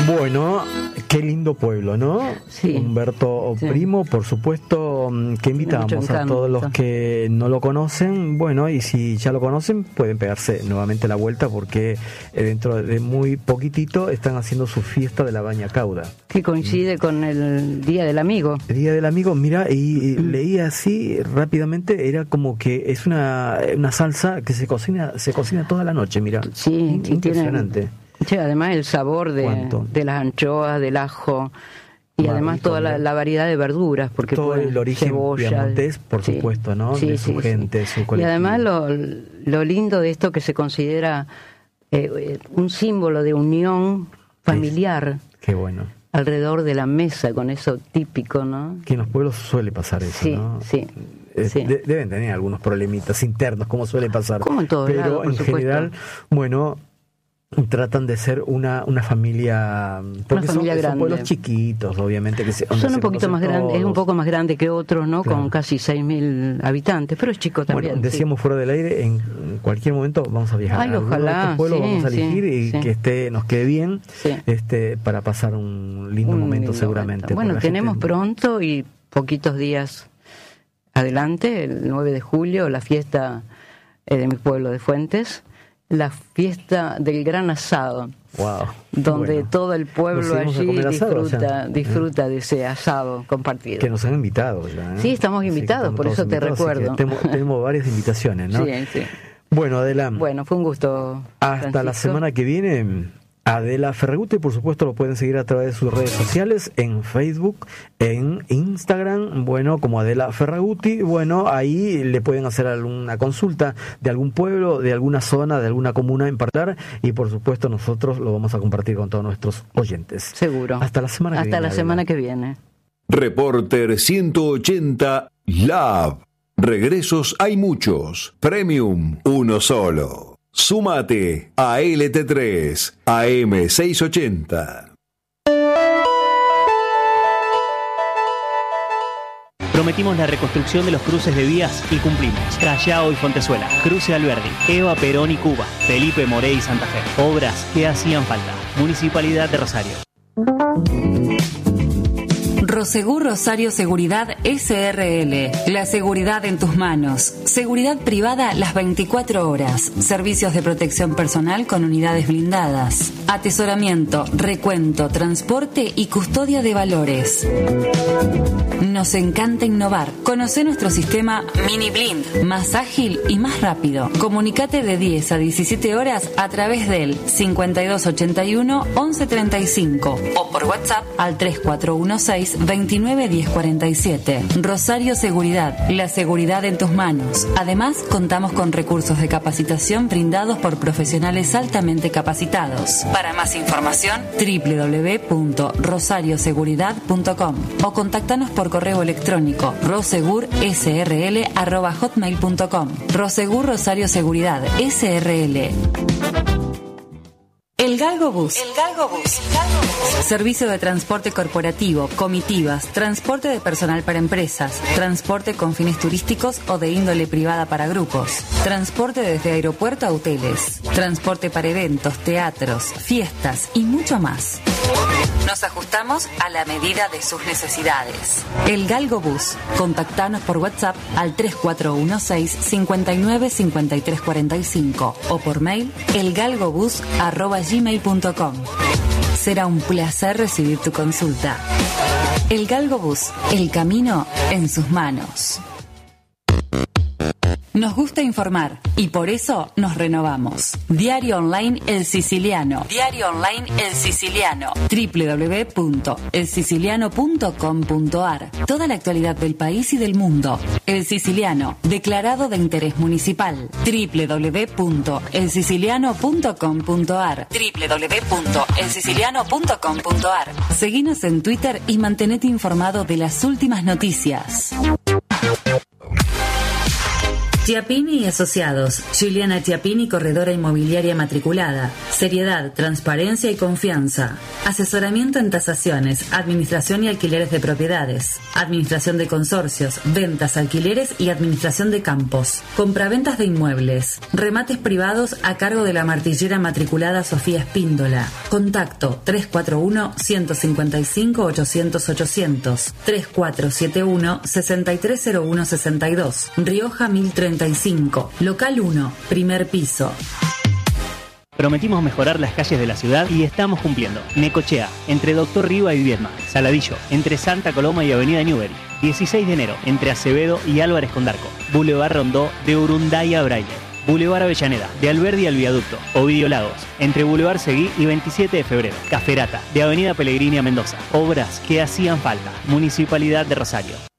Bueno, qué lindo pueblo, ¿no? Sí. Humberto Sí. Primo, por supuesto, que invitamos a todos los que no lo conocen. Bueno, y si ya lo conocen, pueden pegarse nuevamente la vuelta porque dentro de muy poquitito están haciendo su fiesta de la Baña Cauda. Que coincide con el Día del Amigo. El Día del Amigo, mira, y leí así rápidamente, era como que es una salsa que se cocina toda la noche, mira. Sí, impresionante. Sí, además el sabor de las anchoas, del ajo y además toda la variedad de verduras, porque todo el origen piamontés, por sí, supuesto, ¿no? Sí, de su gente, su colectivo. Y además lo lindo de esto que se considera un símbolo de unión familiar. Qué bueno. Alrededor de la mesa, con eso típico, ¿no? Que en los pueblos suele pasar eso, sí, ¿no? Sí. Sí. Deben tener algunos problemitas internos, como suele pasar. Como en todos lados, pero en general, bueno, tratan de ser una familia, porque son pueblos chiquitos, obviamente, que son un poquito más grandes, es un poco más grande que otros, ¿no? Claro. Con casi 6.000 habitantes, pero es chico también. Bueno, decíamos fuera del aire, en cualquier momento vamos a viajar. Ay, ojalá, de estos pueblos vamos a elegir y que nos quede bien, para pasar un lindo momento seguramente. Bueno, tenemos pronto y poquitos días adelante, el 9 de julio, la fiesta de mi pueblo de Fuentes, la fiesta del gran asado. Wow. Donde todo el pueblo allí disfruta de ese asado compartido. Que nos han invitado ya, ¿eh? Sí, estamos invitados, por eso te recuerdo. Tenemos varias invitaciones, ¿no? Sí. Bueno, Adela. Bueno, fue un gusto. Hasta Francisco. La semana que viene. Adela Ferraguti, por supuesto, lo pueden seguir a través de sus redes sociales, en Facebook, en Instagram, bueno, como Adela Ferraguti. Bueno, ahí le pueden hacer alguna consulta de algún pueblo, de alguna zona, de alguna comuna en particular, y por supuesto nosotros lo vamos a compartir con todos nuestros oyentes. Seguro. Hasta la semana que viene. Hasta la semana que viene. Reporter 180 Lab. Regresos hay muchos. Premium, uno solo. Súmate a LT3 AM680. Prometimos la reconstrucción de los cruces de vías y cumplimos. Callao y Fontezuela, Cruce Alberdi, Eva Perón y Cuba, Felipe Moré y Santa Fe. Obras que hacían falta. Municipalidad de Rosario. Prosegur Rosario Seguridad SRL. La seguridad en tus manos. Seguridad privada las 24 horas. Servicios de protección personal con unidades blindadas. Atesoramiento, recuento, transporte y custodia de valores. Nos encanta innovar. Conoce nuestro sistema Mini Blind, más ágil y más rápido. Comunicate de 10 a 17 horas a través del 5281 1135 o por WhatsApp al 3416 29 1047. Rosario Seguridad, la seguridad en tus manos. Además, contamos con recursos de capacitación brindados por profesionales altamente capacitados. Para más información, www.rosarioseguridad.com o contáctanos por correo electrónico rosegursrl@hotmail.com. Rosegur Rosario Seguridad SRL. El Galgo Bus. Servicio de transporte corporativo, comitivas, transporte de personal para empresas, transporte con fines turísticos o de índole privada para grupos, transporte desde aeropuerto a hoteles, transporte para eventos, teatros, fiestas y mucho más. Nos ajustamos a la medida de sus necesidades. El Galgo Bus. Contactanos por WhatsApp al 3416 59 53 45 o por mail elgalgobus@gmail.com. Será un placer recibir tu consulta. El Galgo Bus. El camino en sus manos. Nos gusta informar y por eso nos renovamos. Diario Online El Siciliano. www.elsiciliano.com.ar. Toda la actualidad del país y del mundo. El Siciliano, declarado de interés municipal. www.elsiciliano.com.ar. www.elsiciliano.com.ar. Seguinos en Twitter y mantenete informado de las últimas noticias. Chiappini y Asociados. Juliana Chiappini, corredora inmobiliaria matriculada. Seriedad, transparencia y confianza. Asesoramiento en tasaciones, administración y alquileres de propiedades. Administración de consorcios, ventas, alquileres y administración de campos. Compraventas de inmuebles. Remates privados a cargo de la martillera matriculada Sofía Espíndola. Contacto 341-155-800-800, 3471-630162, Rioja 1035, local 1, primer piso. Prometimos mejorar las calles de la ciudad y estamos cumpliendo. Necochea, entre Doctor Riva y Viedma. Saladillo, entre Santa Coloma y Avenida Newbery. 16 de enero, entre Acevedo y Álvarez Condarco. Boulevard Rondó, de Urunday a Braille. Boulevard Avellaneda, de Alberdi al Viaducto. Ovidio Lagos, entre Boulevard Seguí y 27 de febrero. Caferata, de Avenida Pellegrini a Mendoza. Obras que hacían falta. Municipalidad de Rosario.